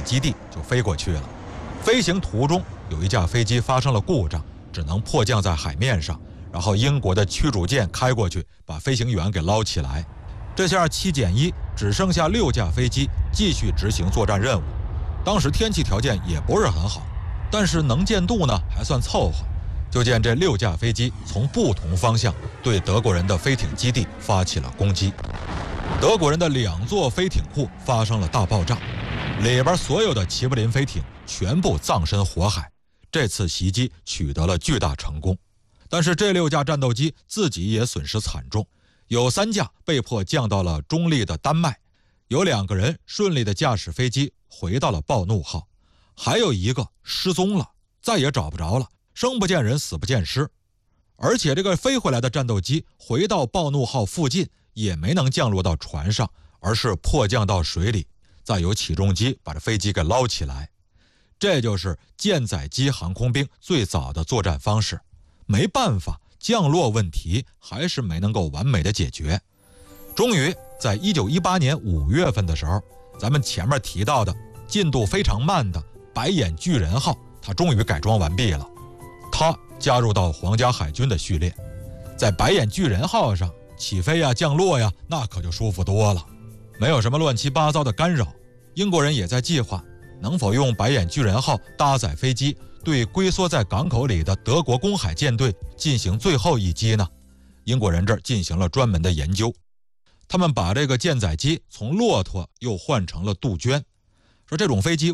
基地就飞过去了。飞行途中有一架飞机发生了故障，只能迫降在海面上，然后英国的驱逐舰开过去把飞行员给捞起来。这下7减1，只剩下6架飞机继续执行作战任务。当时天气条件也不是很好，但是能见度呢还算凑合。就见这6架飞机从不同方向对德国人的飞艇基地发起了攻击。德国人的2座飞艇库发生了大爆炸，里边所有的齐柏林飞艇全部葬身火海。这次袭击取得了巨大成功，但是这6架战斗机自己也损失惨重，有3架被迫降到了中立的丹麦，有2个人顺利的驾驶飞机回到了暴怒号，还有1个失踪了，再也找不着了，生不见人死不见尸。而且这个飞回来的战斗机回到暴怒号附近也没能降落到船上，而是迫降到水里，再由起重机把这飞机给捞起来。这就是舰载机航空兵最早的作战方式。没办法，降落问题还是没能够完美的解决。终于在1918年5月份的时候，咱们前面提到的进度非常慢的白眼巨人号，它终于改装完毕了。它加入到皇家海军的序列，在白眼巨人号上起飞呀、降落呀，那可就舒服多了，没有什么乱七八糟的干扰。英国人也在计划能否用白眼巨人号搭载飞机对龟缩在港口里的德国公海舰队进行最后一击呢？英国人这儿进行了专门的研究，他们把这个舰载机从骆驼又换成了杜鹃，说这种飞机